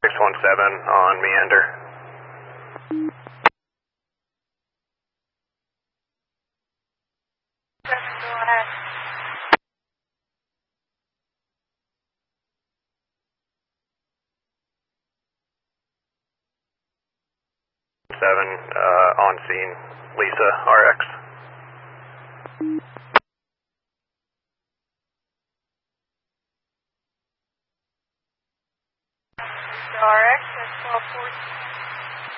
August 17 on Meander. Go ahead. On scene, Lisa, RX. RX at 1214.